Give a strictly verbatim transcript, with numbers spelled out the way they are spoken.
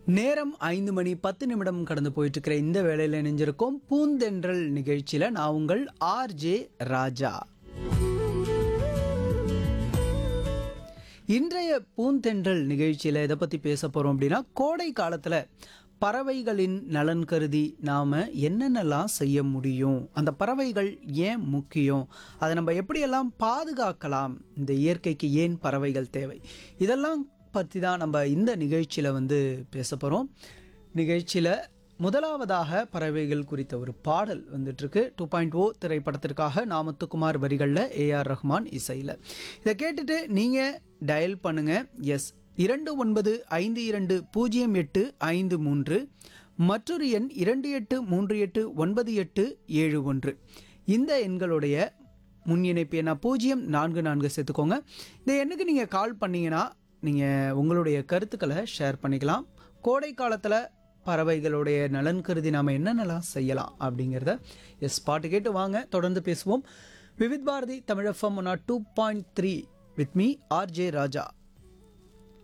நேரம் ஐந்து மணி பத்து நிமிடம் கடந்து போயிட்டு இருக்கிற இந்த வேளையில் இணைஞ்சிருக்கோம் பூந்தென்றல் நிகழ்ச்சியில் நான் உங்கள் ஆர்ஜே ராஜா. இன்றைய பூந்தென்றல் நிகழ்ச்சியில் எதை பற்றி பேச போகிறோம் அப்படின்னா, கோடை காலத்தில் பறவைகளின் நலன் கருதி நாம் என்னென்னலாம் செய்ய முடியும், அந்த பறவைகள் ஏன் முக்கியம், அதை நம்ம எப்படியெல்லாம் பாதுகாக்கலாம், இந்த இயற்கைக்கு ஏன் பறவைகள் தேவை, இதெல்லாம் பற்றி தான் நம்ம இந்த நிகழ்ச்சியில் வந்து பேச போகிறோம். நிகழ்ச்சியில் முதலாவதாக பறவைகள் குறித்த ஒரு பாடல் வந்துட்டுருக்கு. டூ பாயிண்ட் ஓ திரைப்படத்திற்காக நாமத்துக்குமார் வரிகளில் ஏஆர் ரஹ்மான் இசையில். இதை கேட்டுட்டு நீங்கள் டயல் பண்ணுங்கள். எஸ் இரண்டு ஒன்பது ஐந்து இரண்டு பூஜ்ஜியம் எட்டு ஐந்து மூன்று, மற்றொரு எண் இரண்டு எட்டு மூன்று எட்டு ஒன்பது எட்டு ஏழு ஒன்று. இந்த எண்களுடைய முன் இணைப்பு என்ன பூஜ்ஜியம் நான்கு நான்கு சேர்த்துக்கோங்க. இந்த எண்ணுக்கு நீங்கள் கால் பண்ணிங்கன்னா நீங்கள் உங்களுடைய கருத்துக்களை ஷேர் பண்ணிக்கலாம். கோடை காலத்தில் பறவைகளுடைய நலன் கருதி நாம் என்னென்னலாம் செய்யலாம் அப்படிங்கிறத எஸ் பாட்டு கேட்டு வாங்க, தொடர்ந்து பேசுவோம். Vividh Bharathi Tamil FM two point three with me RJ Raja.